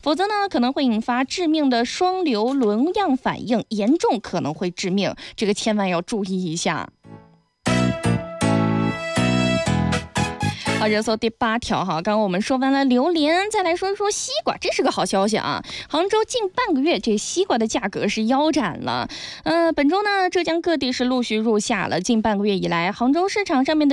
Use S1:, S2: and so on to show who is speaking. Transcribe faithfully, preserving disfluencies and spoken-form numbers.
S1: 否则呢可能会引发致命的双硫仑样反应，严重可能会致命，这个千万要注意一下。好，热搜第八条哈，刚刚我们说完了榴莲，再来说说西瓜，这是个好消息啊！杭州近半个月这西瓜的价格是腰斩了。呃，本周呢，浙江各地是陆续入夏了。近半个月以来，杭州市场上面的